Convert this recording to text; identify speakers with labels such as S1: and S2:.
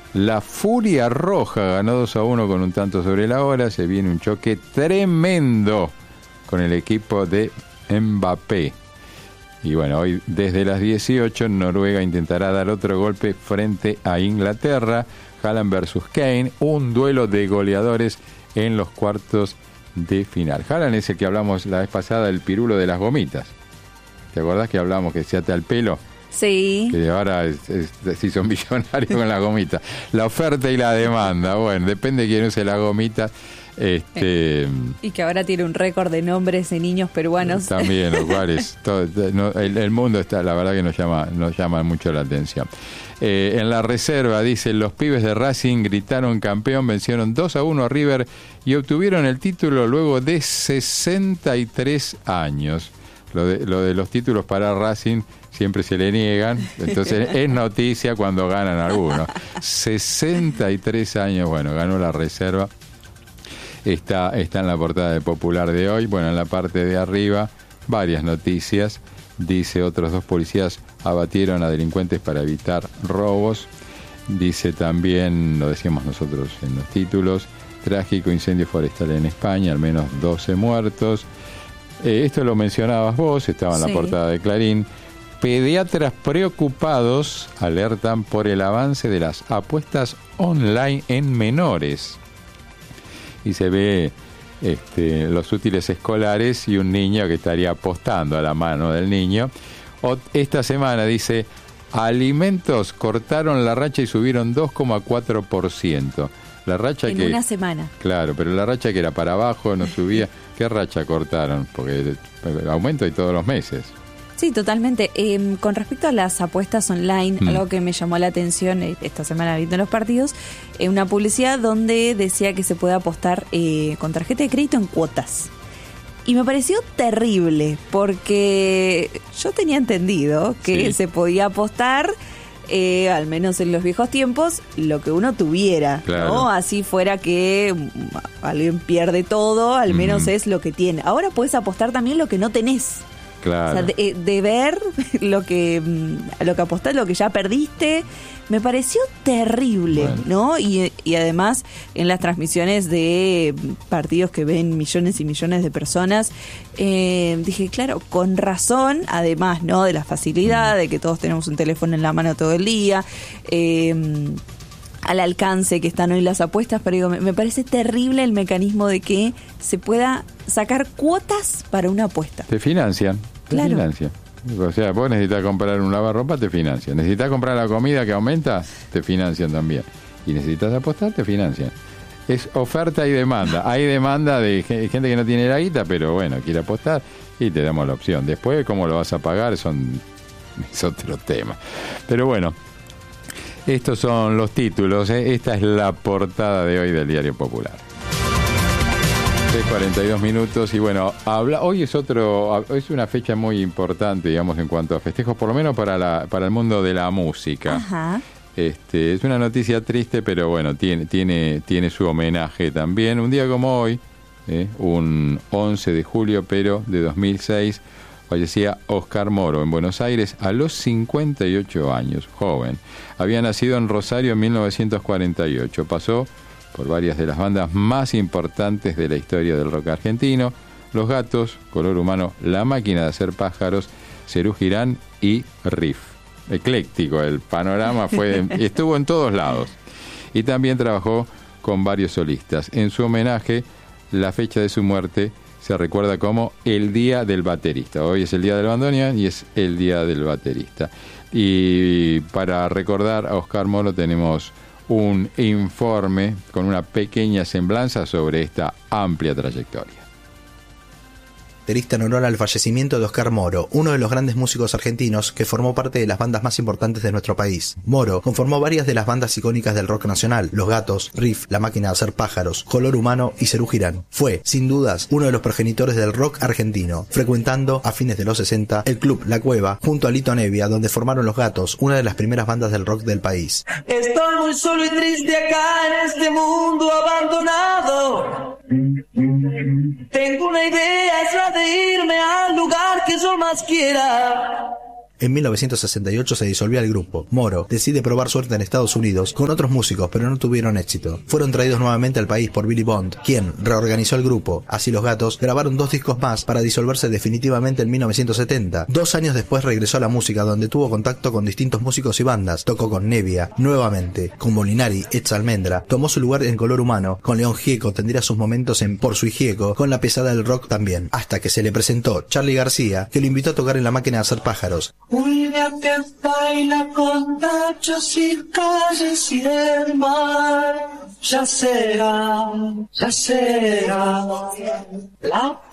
S1: La Furia Roja ganó 2-1 con un tanto sobre la hora. Se viene un choque tremendo con el equipo de Mbappé. Y bueno, hoy desde las 18 Noruega intentará dar otro golpe frente a Inglaterra. Haaland versus Kane, un duelo de goleadores en los cuartos de final. Haaland es el que hablamos la vez pasada, el pirulo de las gomitas. ¿Te acordás que hablamos que se ata el pelo?
S2: Sí.
S1: Que ahora sí son millonarios con la gomita. La oferta y la demanda. Bueno, depende de quién use la gomita.
S2: Y que ahora tiene un récord de nombres de niños peruanos.
S1: También, lo cual es todo, el mundo está, la verdad que nos llama mucho la atención. En la reserva, dicen, los pibes de Racing gritaron campeón, vencieron 2-1 a River y obtuvieron el título luego de 63 años. Lo de los títulos para Racing siempre se le niegan, entonces es noticia cuando ganan algunos. 63 años, bueno, ganó la reserva. Está en la portada de Popular de hoy. Bueno, en la parte de arriba, varias noticias. Dice, otros 2 policías abatieron a delincuentes para evitar robos. Dice también, lo decíamos nosotros en los títulos, trágico incendio forestal en España, al menos 12 muertos. Esto lo mencionabas vos, estaba en la portada de Clarín. Pediatras preocupados alertan por el avance de las apuestas online en menores. Y se ve los útiles escolares y un niño que estaría apostando a la mano del niño. Esta semana, dice, alimentos cortaron la racha y subieron 2,4%. La racha
S2: en una semana.
S1: Claro, pero la racha que era para abajo, no subía. ¿Qué racha cortaron? Porque aumento hay todos los meses.
S2: Sí, totalmente. Con respecto a las apuestas online, algo que me llamó la atención esta semana viendo los partidos, una publicidad donde decía que se puede apostar con tarjeta de crédito en cuotas. Y me pareció terrible, porque yo tenía entendido que se podía apostar, al menos en los viejos tiempos, lo que uno tuviera, claro, ¿no? Así fuera que alguien pierde todo, al menos es lo que tiene. Ahora puedes apostar también lo que no tenés.
S1: Claro.
S2: O sea, de ver lo que apostás, lo que ya perdiste, me pareció terrible, bueno, ¿no? Y además en las transmisiones de partidos que ven millones y millones de personas, dije, claro, con razón, además, ¿no? De la facilidad, de que todos tenemos un teléfono en la mano todo el día, al alcance que están hoy las apuestas, pero digo, me parece terrible el mecanismo de que se pueda sacar cuotas para una apuesta.
S1: Te financian. O sea, vos necesitas comprar un lavarropa, te financian. Necesitas comprar la comida que aumenta, te financian también. Y necesitas apostar, te financian. Es oferta y demanda. Hay demanda de gente que no tiene la guita, pero bueno, quiere apostar y te damos la opción. Después, cómo lo vas a pagar, es otro tema. Pero bueno, estos son los títulos. Esta es la portada de hoy del Diario Popular. 42 minutos y bueno, hoy es una fecha muy importante, digamos, en cuanto a festejos, por lo menos para el mundo de la música.
S2: Ajá.
S1: Es una noticia triste, pero bueno, tiene su homenaje también. Un día como hoy, un 11 de julio, pero de 2006, fallecía Oscar Moro en Buenos Aires a los 58 años, joven. Había nacido en Rosario en 1948, pasó por varias de las bandas más importantes de la historia del rock argentino: Los Gatos, Color Humano, La Máquina de Hacer Pájaros, Serú Girán y Riff. Ecléctico el panorama, estuvo en todos lados. Y también trabajó con varios solistas. En su homenaje, la fecha de su muerte se recuerda como el Día del Baterista. Hoy es el Día del Bandoneón y es el Día del Baterista. Y para recordar a Oscar Moro tenemos un informe con una pequeña semblanza sobre esta amplia trayectoria.
S3: En honor al fallecimiento de Oscar Moro, uno de los grandes músicos argentinos que formó parte de las bandas más importantes de nuestro país. Moro conformó varias de las bandas icónicas del rock nacional: Los Gatos, Riff, La Máquina de Hacer Pájaros, Color Humano y Serú Girán. Fue, sin dudas, uno de los progenitores del rock argentino, frecuentando a fines de los 60 el club La Cueva junto a Lito Nevia, donde formaron Los Gatos, una de las primeras bandas del rock del país.
S4: Estoy muy solo y triste acá en este mundo abandonado. Tengo una idea, es la de irme al lugar que yo más quiera.
S3: En 1968 se disolvía el grupo. Moro decide probar suerte en Estados Unidos con otros músicos, pero no tuvieron éxito. Fueron traídos nuevamente al país por Billy Bond, quien reorganizó el grupo. Así los Gatos grabaron 2 discos más para disolverse definitivamente en 1970. 2 años después regresó a la música, donde tuvo contacto con distintos músicos y bandas. Tocó con Nevia, nuevamente, con Molinari, Etz Almendra. Tomó su lugar en Color Humano. Con León Gieco tendría sus momentos en Por Sui Gieco, con la pesada del rock también. Hasta que se le presentó Charly García, que lo invitó a tocar en La Máquina de Hacer Pájaros.
S4: Un día que baila con tachos y calles y el mar, ya será la